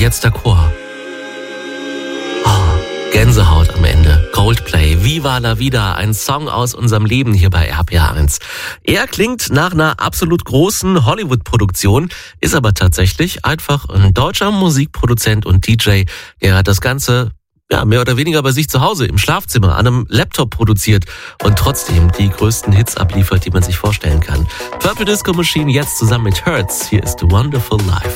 jetzt der Chor. Gänsehaut am Ende. Coldplay, Viva la Vida, ein Song aus unserem Leben hier bei RPR1. Er klingt nach einer absolut großen Hollywood-Produktion, ist aber tatsächlich einfach ein deutscher Musikproduzent und DJ, der das Ganze mehr oder weniger bei sich zu Hause im Schlafzimmer an einem Laptop produziert und trotzdem die größten Hits abliefert, die man sich vorstellen kann. Purple Disco Machine jetzt zusammen mit Hurts. Hier ist The Wonderful Life.